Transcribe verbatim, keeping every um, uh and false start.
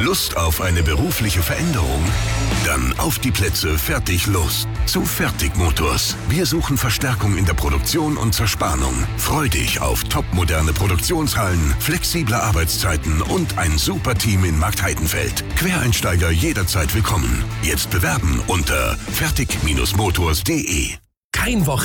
Lust auf eine berufliche Veränderung? Dann auf die Plätze, fertig, los. Zu Fertig Motors. Wir suchen Verstärkung in der Produktion und Zerspannung. Freu dich auf topmoderne Produktionshallen, flexible Arbeitszeiten und ein super Team in Marktheidenfeld. Quereinsteiger jederzeit willkommen. Jetzt bewerben unter fertig Motors punkt de. Kein Woche